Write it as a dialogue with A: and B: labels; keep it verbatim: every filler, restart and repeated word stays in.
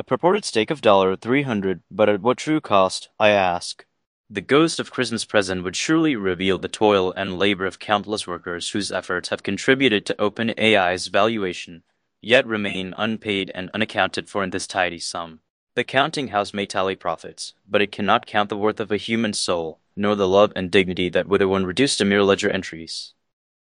A: purported stake of three hundred, but at what true cost, I ask? The ghost of Christmas present would surely reveal the toil and labor of countless workers whose efforts have contributed to OpenAI's valuation, yet remain unpaid and unaccounted for in this tidy sum. The counting house may tally profits, but it cannot count the worth of a human soul, nor the love and dignity that wither when reduced to mere ledger entries.